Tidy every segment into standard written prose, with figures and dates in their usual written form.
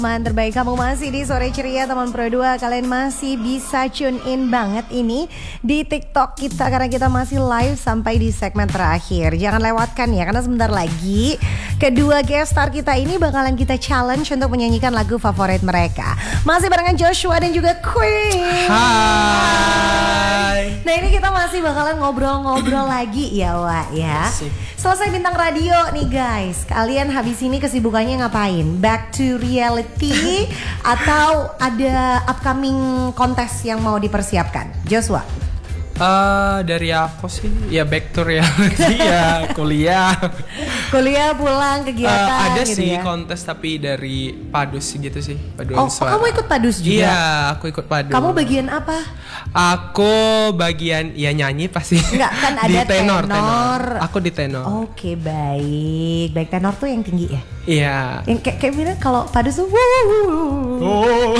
Teman terbaik, kamu masih di Sore Ceria teman Pro 2. Kalian masih bisa tune in banget ini di TikTok kita karena kita masih live sampai di segmen terakhir. Jangan lewatkan ya, karena sebentar lagi kedua guest star kita ini bakalan kita challenge untuk menyanyikan lagu favorit mereka. Masih barengan Joshua dan juga Queen. Hai. Nah ini kita masih bakalan ngobrol-ngobrol lagi ya Wak ya. Selesai bintang radio nih guys. Kalian habis ini kesibukannya ngapain? Back to reality atau ada upcoming kontes yang mau dipersiapkan? Joshua? Dari aku sih ya back to reality ya kuliah. Kuliah pulang kegiatan Ada gitu sih ya? kontes tapi dari Padus gitu sih, paduan suara. Kamu ikut Padus juga? Iya, aku ikut Padus. Kamu bagian apa? Aku bagian ya nyanyi pasti. Enggak, kan ada di tenor. Aku di tenor. Oke, baik. Baik, tenor tuh yang tinggi ya? Iya. Yang kayak gimana kalau Padus tuh Oh.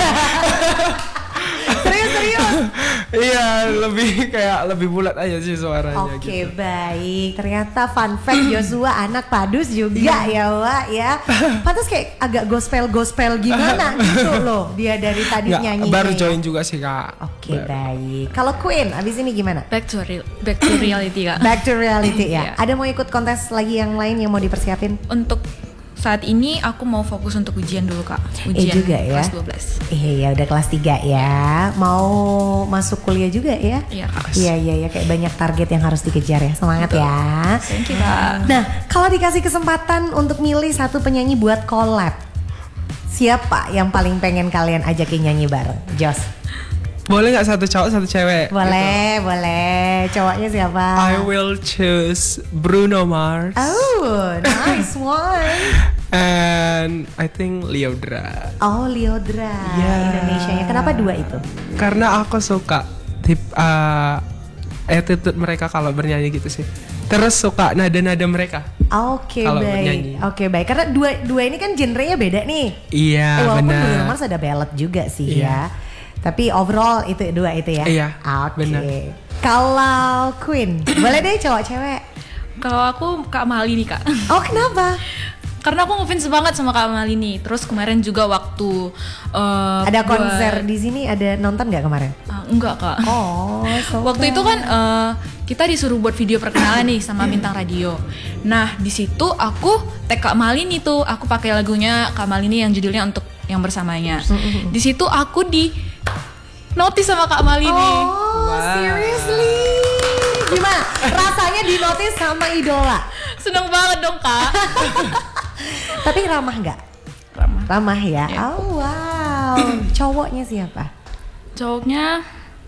Serius. Iya, lebih bulat aja sih suaranya. Oke, gitu. baik. Ternyata fun fact Joshua anak Padus juga ya Wak ya. Pantas kayak agak gospel gimana gitu loh. Dia dari tadi nyanyi. Baru join juga sih Kak. Oke, baik. Kalau Queen abis ini gimana? Back to reality Kak. Back to reality ya. Iya. Ada mau ikut kontes lagi yang lain yang mau dipersiapin? Untuk saat ini aku mau fokus untuk ujian dulu Kak. Ujian juga ya? kelas 12. Iya, udah kelas 3 ya. Mau masuk kuliah juga ya? Iya Kak. Iya, kayak banyak target yang harus dikejar ya. Semangat ya. Thank you Kak. Nah, kalau dikasih kesempatan untuk milih satu penyanyi buat collab, siapa yang paling pengen kalian ajakin nyanyi bareng? Jos? Boleh nggak satu cowok satu cewek? Boleh. Cowoknya siapa? I will choose Bruno Mars. Oh, nice one. And I think Lyodra. Oh, Lyodra. Yeah. Indonesianya. Kenapa dua itu? Karena aku suka attitude mereka kalau bernyanyi gitu sih. Terus suka nada-nada mereka. Oke, Kalau baik. bernyanyi. Oke, baik. Karena dua ini kan genrenya beda nih. Iya, Walaupun benar. Bruno Mars ada ballad juga sih Iya. ya. Tapi overall itu dua itu ya. Iya, Oke. benar. Kalau Queen, boleh deh cowok cewek. Kalau aku Kak Malini Kak. Oh, kenapa? Karena aku ngefans banget sama Kak Malini. Terus kemarin juga waktu Ada konser di sini, ada nonton nggak kemarin? enggak Kak. Oh, so Waktu itu kan kita disuruh buat video perkenalan nih sama bintang radio. Nah di situ aku tag Kak Malini tuh, aku pakai lagunya Kak Malini yang judulnya Untuk Yang Bersamanya. Di situ aku di notice sama Kak Malini. Oh, seriously? Gimana? Rasanya di notice sama idola? Seneng banget dong Kak. Tapi ramah nggak? Ramah ya? Ya. Oh wow. Cowoknya siapa? Cowoknya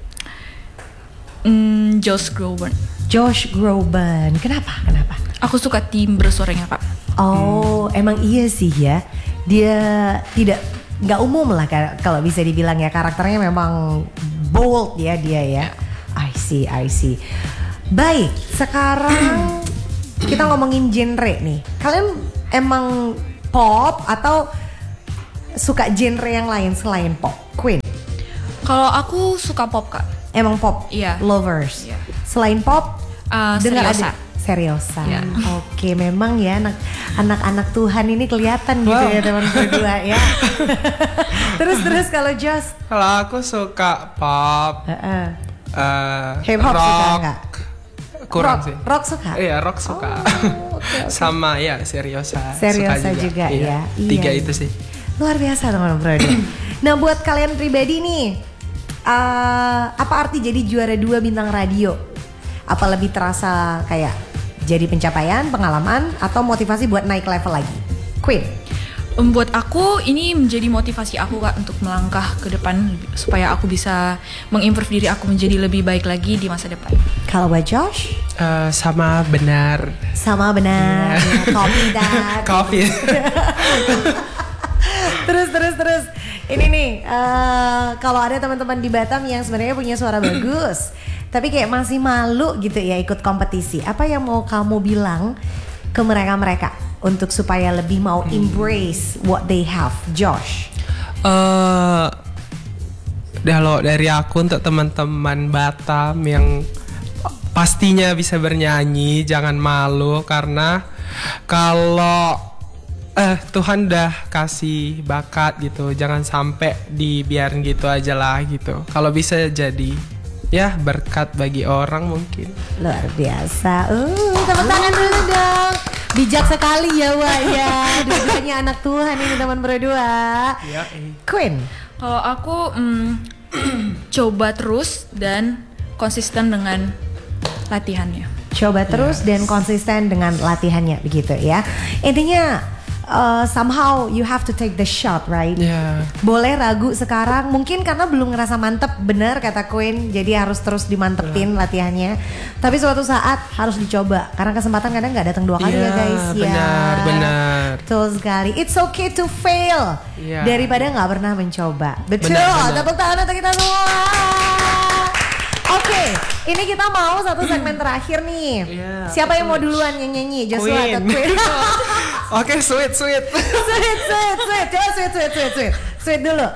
Josh Groban. Josh Groban. Kenapa? Aku suka timbre suaranya Kak. Oh, emang iya sih ya. Dia nggak umum lah kalau bisa dibilang ya, karakternya memang bold ya dia ya. I see. Baik, sekarang kita ngomongin genre nih. Kalian emang pop atau suka genre yang lain selain pop? Queen? Kalau aku suka pop Kak. Emang pop Iya. lovers. Iya. Selain pop, dengar Seriosa. ada Seriosa. Iya. Oke, memang ya anak-anak Tuhan ini kelihatan gitu ya teman berdua ya. terus kalau Josh? Kalau aku suka pop, Hip hop rock, suka nggak? kurang Rock- sih. rock suka? Iya, rock suka. Oke. Sama ya Seriosa. Seriosa suka juga ya. Tiga Iya. itu sih. Luar biasa teman berdua. Nah, buat kalian pribadi nih, apa arti jadi juara 2 bintang radio? Apa lebih terasa kayak jadi pencapaian, pengalaman, atau motivasi buat naik level lagi? Queen? Buat aku ini menjadi motivasi aku Kak untuk melangkah ke depan supaya aku bisa mengimprove diri aku menjadi lebih baik lagi di masa depan. Kalau buat Josh? Sama benar. Sama benar. Ya, copy that. Coffee. Terus. Ini nih, kalau ada teman-teman di Batam yang sebenarnya punya suara bagus, tapi kayak masih malu gitu ya ikut kompetisi. Apa yang mau kamu bilang ke mereka untuk supaya lebih mau embrace what they have, Josh? Kalau dari aku untuk teman-teman Batam yang pastinya bisa bernyanyi, jangan malu karena kalau Tuhan udah kasih bakat gitu, jangan sampai dibiarin gitu aja lah gitu. Kalau bisa jadi ya berkat bagi orang mungkin. Luar biasa. Tepuk tangan dulu dong. Bijak sekali ya Wak ya. Dua-duanya anak Tuhan ini teman berdua. Ya, Queen. Kalau aku coba terus dan konsisten dengan latihannya. Coba terus dan konsisten dengan latihannya begitu ya. Intinya somehow you have to take the shot, right? Ya. Boleh ragu sekarang, mungkin karena belum ngerasa mantep, bener kata Queen. Jadi harus terus dimantepin latihannya. Tapi suatu saat harus dicoba, karena kesempatan kadang nggak datang dua kali ya guys. Benar. Betul sekali. It's okay to fail daripada nggak pernah mencoba. Betul. Tepuk tangan untuk kita semua. Oke, ini kita mau satu segmen terakhir nih. Siapa yang mau duluan yang nyanyi? Joshua atau Queen? Oke, sweet. Sweet. Coba sweet dulu.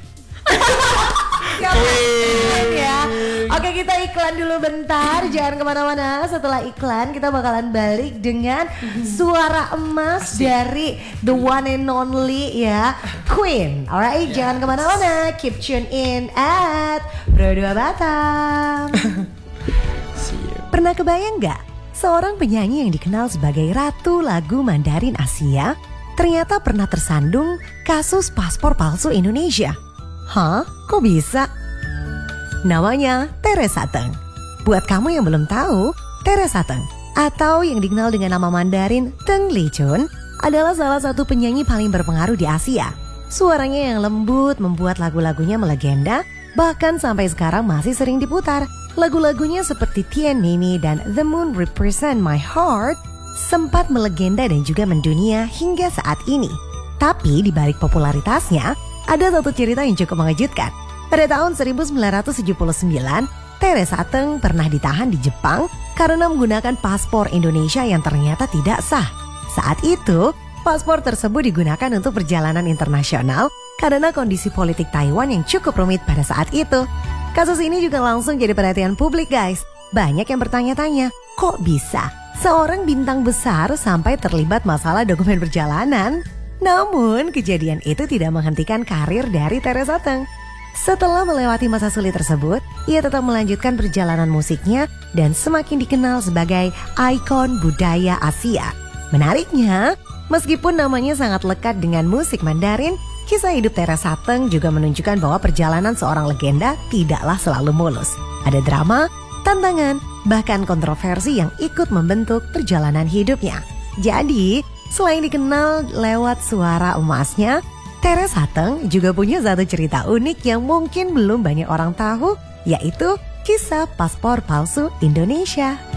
Queen ya. Oke, kita iklan dulu bentar. Jangan kemana-mana. Setelah iklan kita bakalan balik dengan suara emas dari the one and only ya, Queen. Alright, jangan kemana-mana. Keep tune in at Bro2 Batam. Pernah kebayang gak? Seorang penyanyi yang dikenal sebagai Ratu Lagu Mandarin Asia ternyata pernah tersandung kasus paspor palsu Indonesia. Hah? Kok bisa? Namanya Teresa Teng. Buat kamu yang belum tahu, Teresa Teng atau yang dikenal dengan nama Mandarin Teng Li Chun adalah salah satu penyanyi paling berpengaruh di Asia. Suaranya yang lembut membuat lagu-lagunya melegenda, bahkan sampai sekarang masih sering diputar. Lagu-lagunya seperti Tian Mimi dan The Moon Represent My Heart sempat melegenda dan juga mendunia hingga saat ini. Tapi di balik popularitasnya, ada satu cerita yang cukup mengejutkan. Pada tahun 1979, Teresa Teng pernah ditahan di Jepang karena menggunakan paspor Indonesia yang ternyata tidak sah. Saat itu, paspor tersebut digunakan untuk perjalanan internasional karena kondisi politik Taiwan yang cukup rumit pada saat itu. Kasus ini juga langsung jadi perhatian publik guys. Banyak yang bertanya-tanya, kok bisa seorang bintang besar sampai terlibat masalah dokumen perjalanan? Namun kejadian itu tidak menghentikan karir dari Teresa Teng. Setelah melewati masa sulit tersebut, ia tetap melanjutkan perjalanan musiknya dan semakin dikenal sebagai ikon budaya Asia. Menariknya, meskipun namanya sangat lekat dengan musik Mandarin, kisah hidup Teresa Teng juga menunjukkan bahwa perjalanan seorang legenda tidaklah selalu mulus. Ada drama, tantangan, bahkan kontroversi yang ikut membentuk perjalanan hidupnya. Jadi, selain dikenal lewat suara emasnya, Teresa Teng juga punya satu cerita unik yang mungkin belum banyak orang tahu, yaitu kisah paspor palsu Indonesia.